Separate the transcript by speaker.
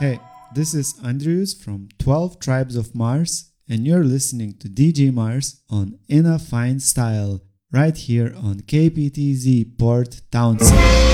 Speaker 1: Hey, this is Andrews from 12 Tribes of Mars, and you're listening to DJ Mars on In a Fine Style, right here on KPTZ Port Townsend.